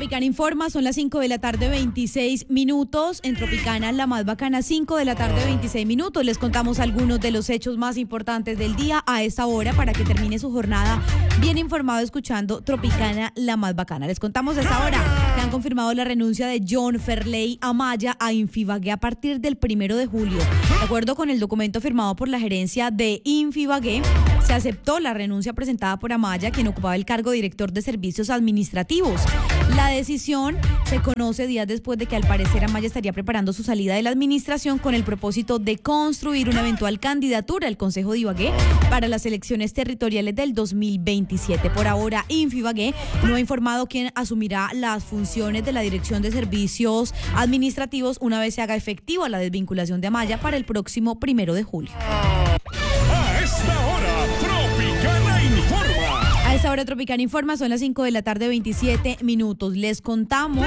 Tropicana informa, son las 5 de la tarde, 26 minutos. En Tropicana, la más bacana, 5 de la tarde, 26 minutos. Les contamos algunos de los hechos más importantes del día a esta hora para que termine su jornada bien informado escuchando Tropicana, la más bacana. Les contamos a esta hora que han confirmado la renuncia de John Ferley Amaya a Infibagué a partir del 1 de julio. De acuerdo con el documento firmado por la gerencia de Infibagué, se aceptó la renuncia presentada por Amaya, quien ocupaba el cargo de director de servicios administrativos. La decisión se conoce días después de que al parecer Amaya estaría preparando su salida de la administración con el propósito de construir una eventual candidatura al Consejo de Ibagué para las elecciones territoriales del 2027. Por ahora, Infibagué no ha informado quién asumirá las funciones de la Dirección de Servicios Administrativos una vez se haga efectiva la desvinculación de Amaya para el próximo 1 de julio. A esta hora, Tropicana informa. A esta hora Tropicana informa, son las 5 de la tarde, 27 minutos. Les contamos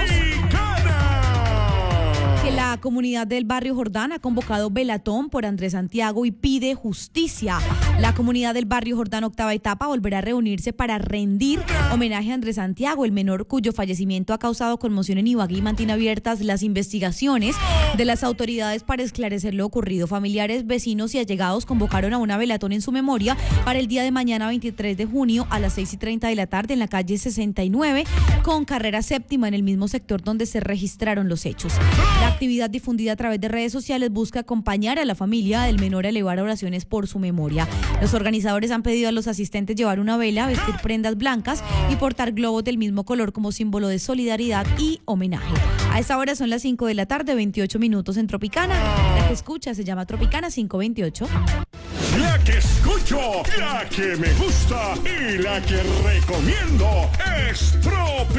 que la comunidad del barrio Jordán ha convocado velatón por Andrés Santiago y pide justicia. La comunidad del barrio Jordán, octava etapa, volverá a reunirse para rendir homenaje a Andrés Santiago, el menor cuyo fallecimiento ha causado conmoción en Ibagué, y mantiene abiertas las investigaciones de las autoridades para esclarecer lo ocurrido. Familiares, vecinos y allegados convocaron a una velatón en su memoria para el día de mañana, 23 de junio, a las 6:30 de la tarde en la calle 69, con carrera séptima, en el mismo sector donde se registraron los hechos. La actividad difundida a través de redes sociales busca acompañar a la familia del menor a elevar oraciones por su memoria. Los organizadores han pedido a los asistentes llevar una vela, vestir prendas blancas y portar globos del mismo color como símbolo de solidaridad y homenaje. A esta hora son las 5 de la tarde, 28 minutos en Tropicana. La que escucha se llama Tropicana 528. La que escucho, la que me gusta y la que recomiendo es Tropicana.